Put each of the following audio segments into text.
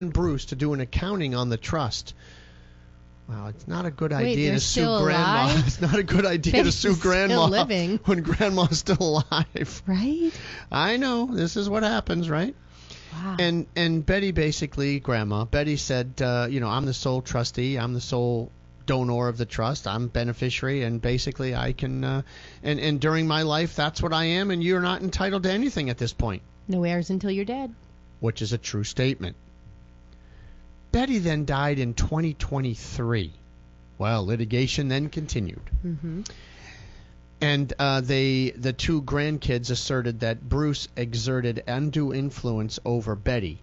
Bruce to do an accounting on the trust. Well, it's not a good idea they're to sue still Grandma. alive? It's not a good idea to sue Grandma still living. when Grandma's still alive. Right? I know. This is what happens, right? Wow. And Betty basically, Grandma, Betty said, I'm the sole trustee. I'm the sole donor of the trust. I'm beneficiary, and basically I can, and during my life, that's what I am, and you're not entitled to anything at this point. No heirs until you're dead. Which is a true statement. Betty then died in 2023. Well, litigation then continued. Mm-hmm. And the two grandkids asserted that Bruce exerted undue influence over Betty,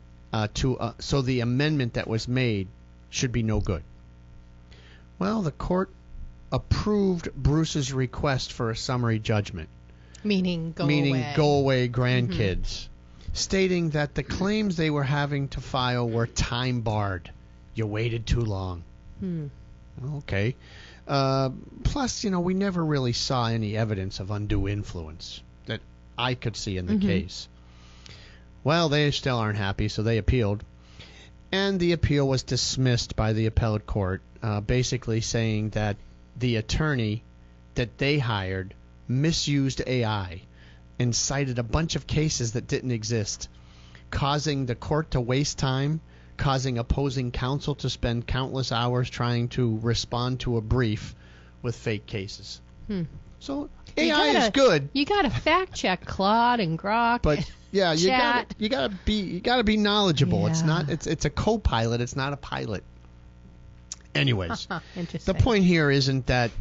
so the amendment that was made should be no good. Well, the court approved Bruce's request for a summary judgment. Meaning go away grandkids, stating that the claims they were having to file were time barred. You waited too long. Okay. Plus, we never really saw any evidence of undue influence that I could see in the case. Well, they still aren't happy, so they appealed. And the appeal was dismissed by the appellate court, basically saying that the attorney that they hired misused AI and cited a bunch of cases that didn't exist, causing the court to waste time, causing opposing counsel to spend countless hours trying to respond to a brief with fake cases. So AI is good. You got to fact check Claude and Grok. But yeah, Chat. you gotta be knowledgeable. Yeah. It's a co-pilot. It's not a pilot. Anyways, Interesting. the point here isn't that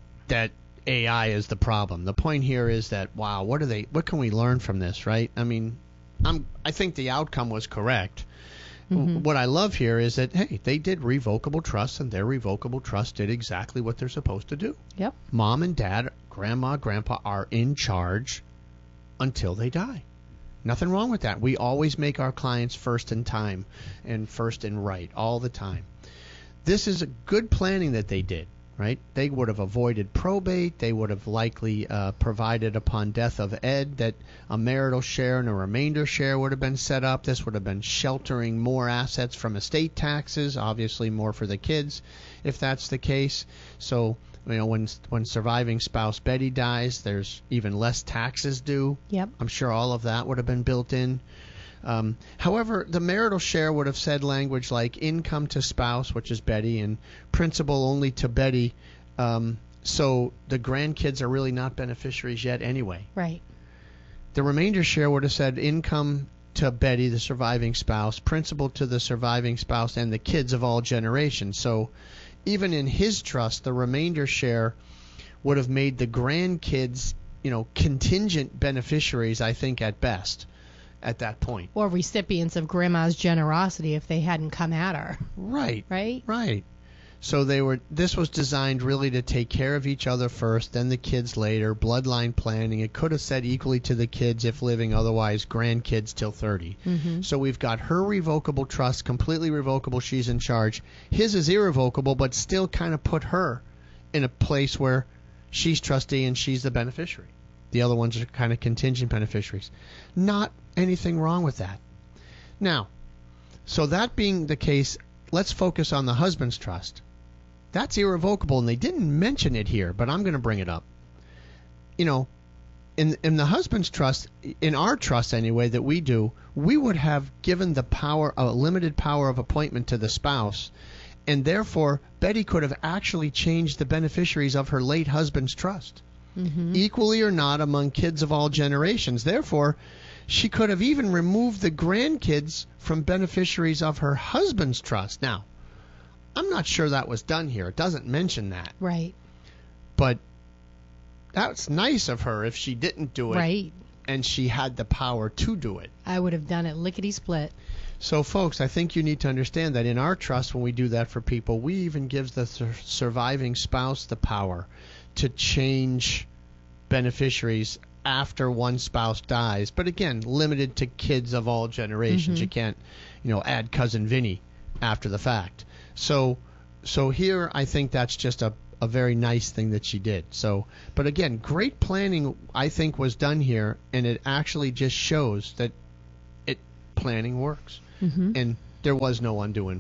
AI is the problem. The point here is that, wow, what can we learn from this, right? I mean, I think the outcome was correct. What I love here is that, hey, they did revocable trust, and their revocable trust did exactly what they're supposed to do. Yep. Mom and Dad, Grandma, Grandpa are in charge until they die. Nothing wrong with that. We always make our clients first in time and first in right all the time. This is a good planning that they did, right? They would have avoided probate. They would have likely provided upon death of Ed that a marital share and a remainder share would have been set up. This would have been sheltering more assets from estate taxes, obviously more for the kids if that's the case. So, when surviving spouse Betty dies, there's even less taxes due. Yep. I'm sure all of that would have been built in. However, the marital share would have said language like income to spouse, which is Betty, and principal only to Betty. So the grandkids are really not beneficiaries yet anyway. Right. The remainder share would have said income to Betty, the surviving spouse, principal to the surviving spouse, and the kids of all generations. So even in his trust, the remainder share would have made the grandkids, contingent beneficiaries, I think, at best. At that point. Or recipients of Grandma's generosity if they hadn't come at her. Right. Right? Right. So this was designed really to take care of each other first, then the kids later, bloodline planning. It could have said equally to the kids if living, otherwise grandkids till 30. So we've got her revocable trust, completely revocable, she's in charge. His is irrevocable, but still kind of put her in a place where she's trustee and she's the beneficiary. The other ones are kind of contingent beneficiaries. Not anything wrong with that. Now, so that being the case, let's focus on the husband's trust. That's irrevocable, and they didn't mention it here, but I'm going to bring it up. In the husband's trust, in our trust anyway that we do, we would have given a limited power of appointment to the spouse, and therefore Betty could have actually changed the beneficiaries of her late husband's trust. Equally or not among kids of all generations. Therefore, she could have even removed the grandkids from beneficiaries of her husband's trust. Now, I'm not sure that was done here. It doesn't mention that. Right. But that's nice of her if she didn't do it. Right. And she had the power to do it. I would have done it lickety-split. So, folks, I think you need to understand that in our trust, when we do that for people, we even give the surviving spouse the power to change beneficiaries after one spouse dies. But again, limited to kids of all generations. You can't, add cousin Vinny after the fact. So here I think that's just a very nice thing that she did. So, but again, great planning I think was done here, and it actually just shows that planning works. And there was no undue